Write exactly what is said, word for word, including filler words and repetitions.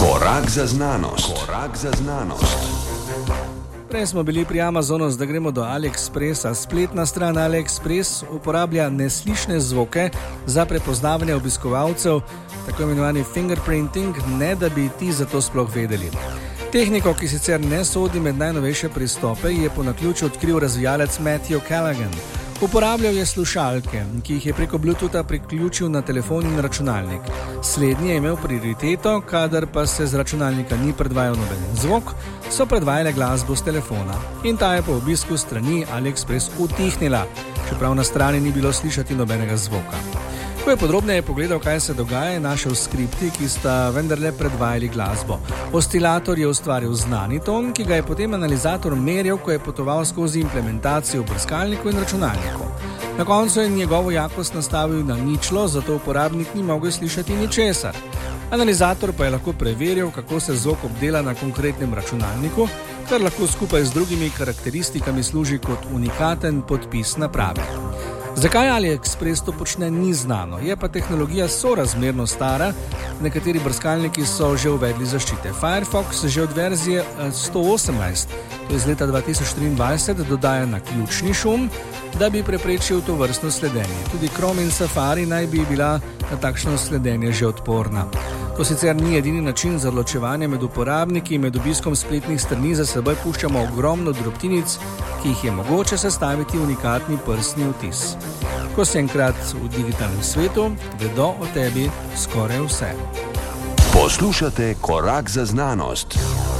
Korak za znanost. Korak za znanost. Prej smo bili pri Amazonu, zdaj gremo do AliExpressa. Spletna stran AliExpress uporablja neslišne zvoke za prepoznavanje obiskovalcev, tako imenovani fingerprinting, ne da bi ti za to sploh vedeli. Tehniko, ki sicer ne sodi med najnovejše pristope, je po naključju odkril razvijalec Matthew Callaghan. Uporabljal je slušalke, ki jih je preko Bluetootha priključil na telefon in računalnik. Slednji je imel prioriteto, kadar pa se z računalnika ni predvajal noben zvok, so predvajale glasbo z telefona. In ta je po obisku strani AliExpress utihnila, čeprav na strani ni bilo slišati nobenega zvoka. Ko je podrobneje pogledal, kaj se dogaja, je našel skripti, ki sta vendarle predvajali glasbo. Oscilator je ustvaril znani ton, ki ga je potem analizator meril, ko je potoval skozi implementacijo v brskalniku in računalniku. Na koncu je njegovo jakost nastavil na ničlo, zato uporabnik ni mogel slišati ničesar. Analizator pa je lahko preveril, kako se zvok obdela na konkretnem računalniku, kar lahko skupaj z drugimi karakteristikami služi kot unikaten podpis naprave. Zakaj AliExpress to počne, ni znano, je pa tehnologija sorazmerno stara, nekateri brskalniki so že uvedli zaščite. Firefox že od verzije sto osemnajst, to je iz leta dva tisoč triindvajset, dodaja naključni šum, da bi preprečil to vrstno sledenje. Tudi Chrome in Safari naj bi bila na takšno sledenje že odporna. To sicer ni edini način za ločevanje med uporabniki, med obiskom spletnih strani za seboj puščamo ogromno drobtinic, ki jih je mogoče sestaviti unikatni prstni vtis. Ko si enkrat v digitalnem svetu, vedo o tebi skoraj vse. Poslušate Korak za znanost.